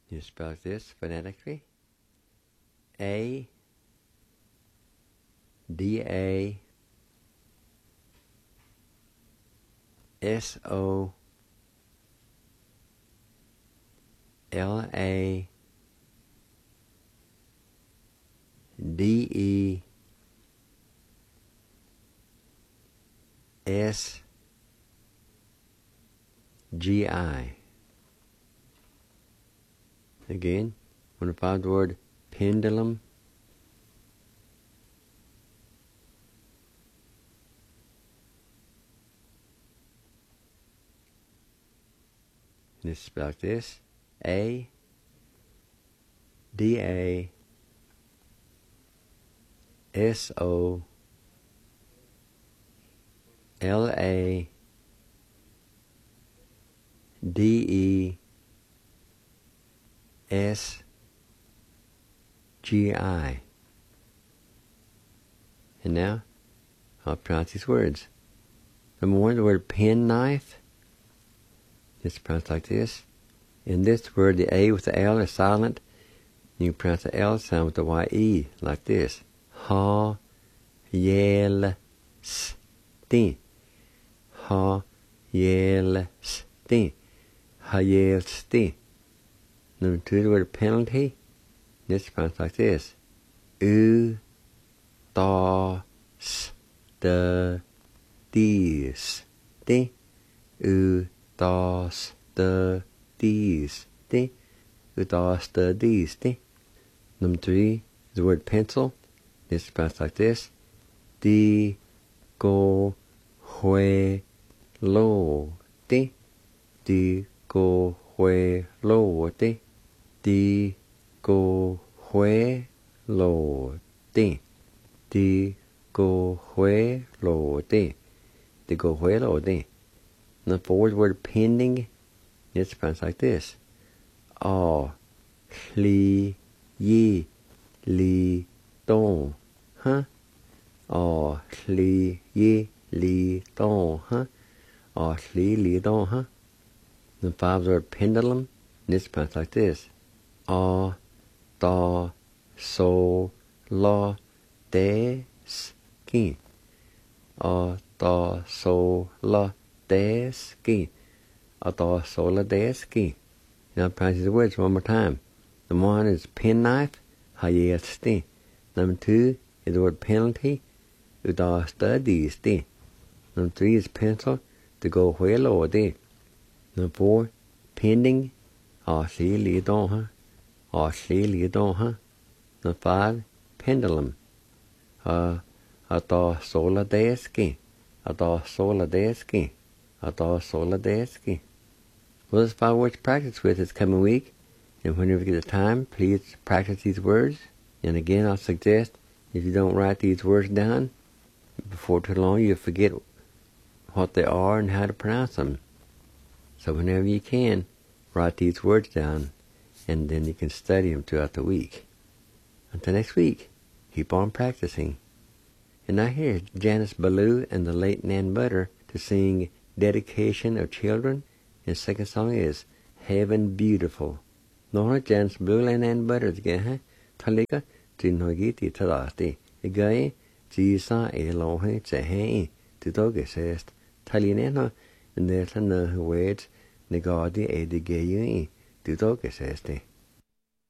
You spell this phonetically. A D A S O L A D E S G I. Again, when I find the word pendulum, and it's spelled this: A D A S O L A D E S G I. And now I'll pronounce these words. Number one, the word penknife. It's pronounced like this. In this word, the A with the L is silent. You can pronounce the L sound with the Y-E, like this. Ha, yel, sti. Ha, yel, sti. Ha, yel, sti. Number two, the word penalty. It's pronounced like this. U, ta, s, the, dis, ti. U, ta, s, the, dis, ti. U, ta, s, the, dis, ti. Number three, the word pencil. It's pronounced like this. Di, go, hue, lo, ti. Di, go, hue, lo, ti. Di, go, hue, lo, ti. Di, go, hue, lo, ti. Di, go, hue, lo, ti. The fourth word pending. It's pronounced like this. Ah, li, yi, li, don, huh? Ah, li, yi, li, don, huh? Ah, li, don, huh? The five word pendulum. It's pronounced like this. Ah, da, so, la, des, ki. Ah, da, so, la, des, ki. Ah, da, so, la, des, ki. Now I'll pronounce the words one more time. Number one is penknife. Ha, yes, sti. Number two is the word penalty. U, da, sta, di, sti. Number three is pencil. To go where, lo, di. Number four, pending. Ah, si, li, don, huh? Ah, si, li, don, huh? Number five, pendulum. Da, so, la, des, ki. Da, so, la, des, ki. Da, so, la, des, ki. Well, there's 5 words to practice with this coming week. And whenever you get the time, please practice these words. And again, I'll suggest if you don't write these words down, before too long you'll forget what they are and how to pronounce them. So whenever you can, write these words down, and then you can study them throughout the week. Until next week, keep on practicing. And now here's Janice Ballou and the late Nan Butter to sing Dedication of Children. And the second song is Heaven Beautiful. Nó Janice Ballou and Nan Butter again, huh? Talika, Tinhogi, Titalati. Again, Jisa, Elohe, Jehe, Titoga says, Talineno, and there's another words, Negadi, Edigayu, Titoga says.